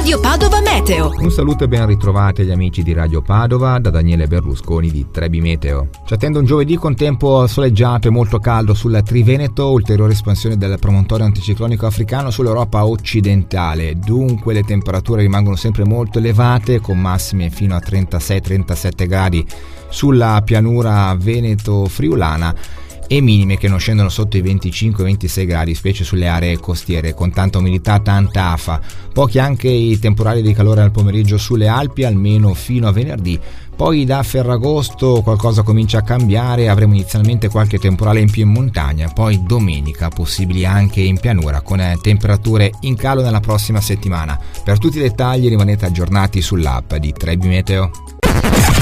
Radio Padova Meteo. Un saluto e ben ritrovati agli amici di Radio Padova da Daniele Berlusconi di Trebi Meteo. Ci attende un giovedì con tempo soleggiato e molto caldo sul Triveneto, ulteriore espansione del promontorio anticiclonico africano sull'Europa occidentale. Dunque le temperature rimangono sempre molto elevate, con massime fino a 36-37 gradi sulla pianura veneto-friulana e minime che non scendono sotto i 25-26 gradi, specie sulle aree costiere, con tanta umidità, tanta afa. Pochi anche i temporali di calore al pomeriggio sulle Alpi, almeno fino a venerdì. Poi da Ferragosto qualcosa comincia a cambiare, avremo inizialmente qualche temporale in più in montagna, poi domenica possibili anche in pianura, con temperature in calo nella prossima settimana. Per tutti i dettagli rimanete aggiornati sull'app di Trebi Meteo.